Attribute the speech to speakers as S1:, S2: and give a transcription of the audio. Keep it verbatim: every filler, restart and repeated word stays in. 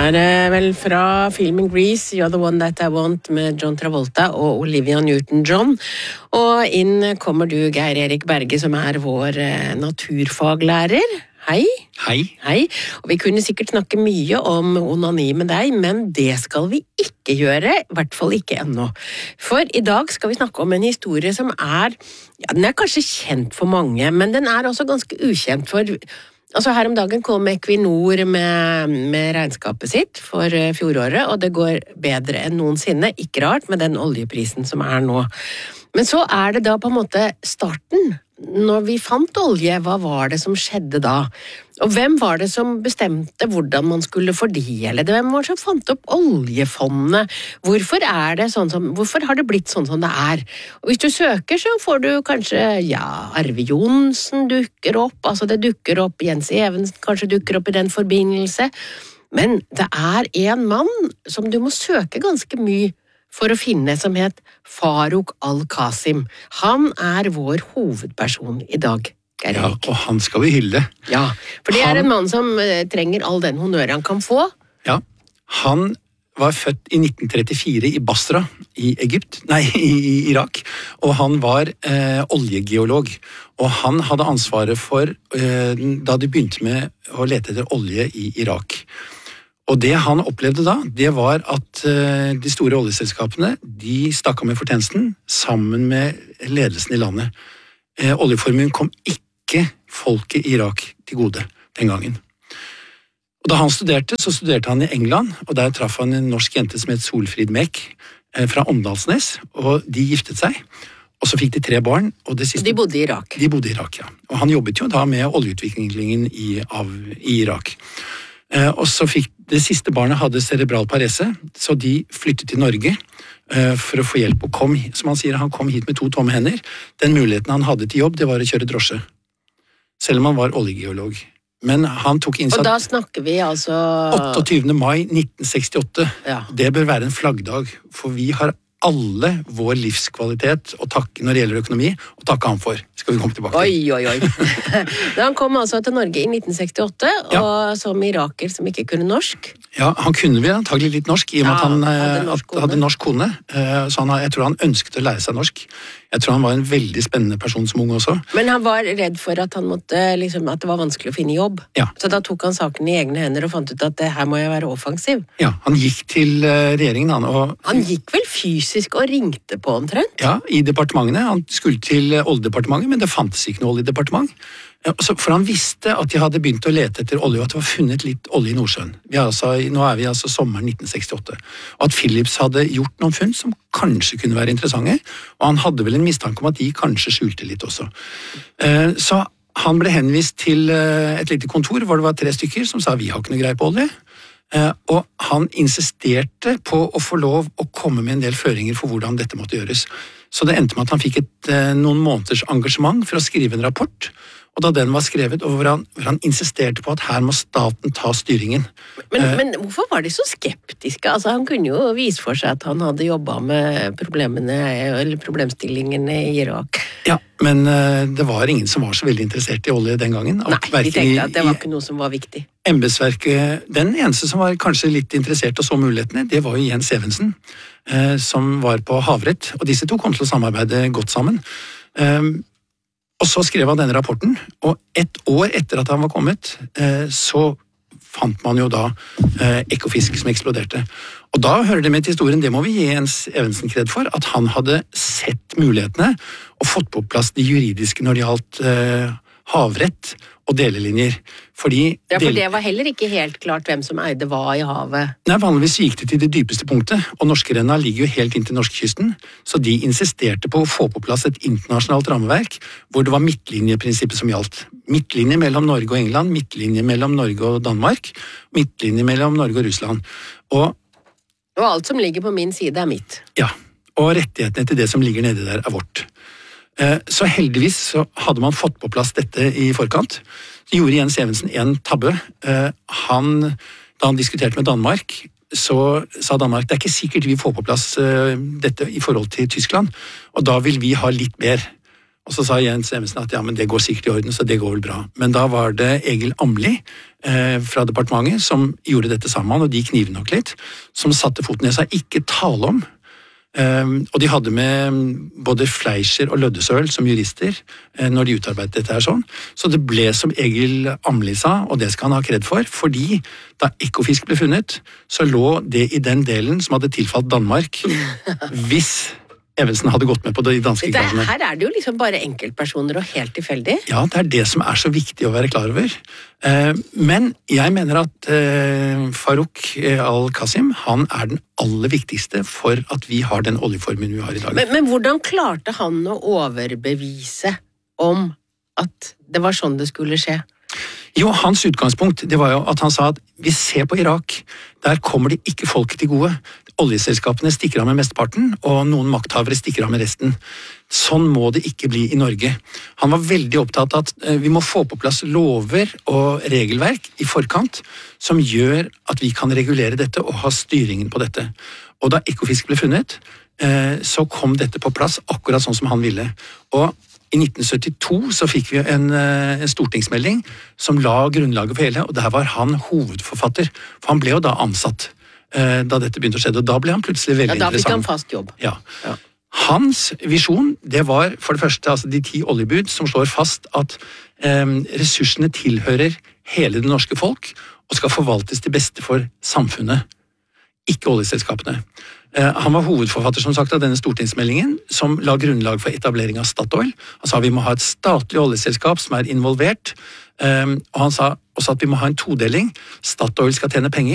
S1: er eh, vel fra filmen Grease, You're the One That I Want med John Travolta og Olivia Newton-John. Og inn kommer du, Geir Erik Berge, som er vår eh, naturfaglærer. Hei.
S2: Hei.
S1: Hei. Og vi kunne sikkert snakke mye om onani med deg, men det skal vi ikke gjøre, i hvert fall ikke ennå. For i dag skal vi snakke om en historie som er, ja, den er kanskje kjent for mange, men den er også ganske ukjent for... Altså her om dagen kom Equinor med, med regnskapet sitt for fjoråret, og det går bedre enn noensinne, ikke rart med den oljeprisen som er nå. Men så er det da på en måte starten. Når vi fant olje, hva var det som skjedde da? Og hvem var det som bestemte hvordan man skulle fordele det? Hvem var det som fant opp oljefondet? Hvorfor er det sånn som, hvorfor har det blitt sånn som det er? Og hvis du søker, så får du kanskje, ja, Arve Johnsen dukker opp, altså det dukker opp, Jens Evensen kanskje dukker opp i den forbindelse. Men det er en mann som du må søke ganske mye for å finne, som het Farouk Al-Qasim. Han er vår hovedperson i dag, Geir Erik.
S2: Ja, og han skal vi hylle.
S1: Ja, for det
S2: han,
S1: er en mann som uh, trenger all den honnør han kan få.
S2: Ja, han var født i nitten trettifire i Basra i Egypt, nei, i Irak, og han var eh, oljegeolog. Og han hadde ansvaret for, eh, da de begynte med å lete etter olje i Irak. Og det han opplevde da, det var at uh, de store oljeselskapene, de stakk av med fortjenesten sammen med ledelsen i landet. Uh, oljeformuen kom ikke folket i Irak til gode den gangen. Og da han studerte, så studerte han i England, og der traff han en norsk jente som het Solfrid Mek uh, fra Åndalsnes, og de giftet seg. Og så fikk de tre barn. Og det siste,
S1: de bodde i Irak?
S2: De bodde i Irak, ja. Og han jobbet jo da med oljeutviklingen i, av, i Irak. Uh, og så fikk det siste barnet hadde cerebral parese, så de flyttet til Norge uh, for å få hjelp. Og kom, som han sier, han kom hit med to tomme hender. Den muligheten han hadde til jobb, det var å kjøre drosje. Selv om han var oljegeolog. Men han tok innsats...
S1: Og da snakker vi altså...
S2: otteogtyvende mai nitten sekstiåtte.
S1: Ja. Det
S2: bør være en flaggdag, for vi har alle vår livskvalitet å takke når det gjelder økonomi, og takke han for. Skal vi komme tilbake til.
S1: Oi, oi, oi. Da han kom altså til Norge i nitten sekstiåtte,
S2: ja.
S1: Og som iraker som ikke kunne norsk.
S2: Ja, han kunne vel antagelig litt norsk, i og med
S1: ja,
S2: at han
S1: hadde norsk kone.
S2: Hadde norsk kone. Så han, jeg tror han ønsket å lære seg norsk. Jeg tror han var en veldig spennende person som ung også.
S1: Men han var redd for at, han måtte, liksom, at det var vanskelig å finne jobb.
S2: Ja.
S1: Så da tok han saken i egne hender og fant ut at det her må jeg være offensiv.
S2: Ja, han gikk til regjeringen. Han, og,
S1: han gikk vel fysisk og ringte på omtrent?
S2: Ja, i departementene. Han skulle til oljedepartementet, men det fantes ikke noe oljedepartement. For han visste at de hadde begynt å lete etter olje, og at det var funnet litt olje i Nordsjøen. Vi er altså, nå er vi altså sommeren nitten sekstiåtte. Og at Philips hadde gjort noen funn som kanskje kunne være interessante, og han hadde vel en mistanke om at de kanskje skjulte litt også. Så han ble henvist til et lite kontor hvor det var tre stykker som sa vi har ikke noe greie på olje. Og han insisterte på å få lov å komme med en del føringer for hvordan dette måtte gjøres. Så det endte med at han fikk et, noen måneders engasjement for å skrive en rapport. Og da den var skrevet, og hvor han, hvor han insisterte på at her må staten ta styringen.
S1: Men, men hvorfor var de så skeptiske? Altså, han kunne jo vise for seg at han hadde jobbet med problemene, eller problemstillingene i Irak.
S2: Ja, men uh, det var ingen som var så veldig interessert i olje den gangen.
S1: Nei, de tenkte at det var ikke noe som var viktig.
S2: Embetsverket, den eneste som var kanskje litt interessert og så mulighetene, det var jo Jens Evensen, uh, som var på havrett, og disse to kom til å samarbeide godt sammen. Um, Og så skrev han denne rapporten, og ett år etter at han var kommet, så fant man jo da ekofisk som eksploderte. Og da hører det med til historien, det må vi gi Jens Evensen kred for, at han hadde sett mulighetene og fått på plass de juridiske når det gjaldt havrett og delelinjer. Fordi
S1: ja, for det var heller ikke helt klart hvem som eide hva i havet.
S2: Nei, vanligvis gikk det til det dypeste punktet, og norskerenna ligger jo helt inn til norskekysten, så de insisterte på å få på plass et internasjonalt rammeverk, hvor det var midtlinjeprinsippet som gjaldt. Midtlinje mellom Norge og England, midtlinje mellom Norge og Danmark, midtlinje mellom Norge og Russland. Og,
S1: og alt som ligger på min side er mitt.
S2: Ja, og rettighetene til det som ligger nede der er vårt. Så heldigvis så hadde man fått på plass dette i forkant. Så gjorde Jens Evensen en tabbe. Han, da han diskuterte med Danmark, så sa Danmark det er ikke sikkert vi får på plass dette i forhold til Tyskland, og da vil vi ha litt mer. Og så sa Jens Evensen at ja, men det går sikkert i orden, så det går vel bra. Men da var det Egil Amli eh, fra departementet som gjorde dette sammen, og de kniv nok litt, som satte foten ned. Sa ikke tale om. Um, og de hadde med både Fleischer og Løddesøl som jurister uh, når de utarbeidet dette her sånn. Så det ble som Egil Amli sa, og det skal han ha kred for, fordi da Ekofisk ble funnet, så lå det i den delen som hadde tilfalt Danmark, hvis Evensen hadde gått med på de danske kravene.
S1: Her er det jo liksom bare enkeltpersoner og helt tilfeldig.
S2: Ja, det er det som er så viktig å være klar over. Men jeg mener at Farouk al-Qasim, han er den aller viktigste for at vi har den oljeformuen vi har i dag.
S1: Men, men hvordan klarte han å overbevise om at det var sånn det skulle skje?
S2: Jo, hans utgangspunkt, det var jo at han sa at vi ser på Irak, der kommer de ikke folket til gode. Oljeselskapene stikker av med mesteparten, og noen makthavere stikker av med resten. Sånn må det ikke bli i Norge. Han var veldig opptatt av at vi må få på plass lover og regelverk i forkant, som gjør at vi kan regulere dette og ha styringen på dette. Og da Ekofisk ble funnet, så kom dette på plass akkurat sånn som han ville. Og i nitten syttito så fikk vi en, en stortingsmelding som la grunnlaget for hele, og der var han hovedforfatter, for han ble jo da ansatt eh, da dette begynte å skje, og da ble han plutselig veldig
S1: interessant. Ja, da fikk
S2: interessant.
S1: han fast jobb.
S2: Ja.
S1: Ja.
S2: Hans visjon, det var for det første altså de ti oljebud som slår fast at eh, ressursene tilhører hele det norske folk, og skal forvaltes til beste for samfunnet, ikke oljeselskapene. Han var hovedforfatter som sagt av denne stortingsmeldingen, som la grunnlag for etablering av Statoil. Han sa vi må ha et statlig oljeselskap som er involvert, og han sa også at vi må ha en todeling. Statoil skal tjene penger,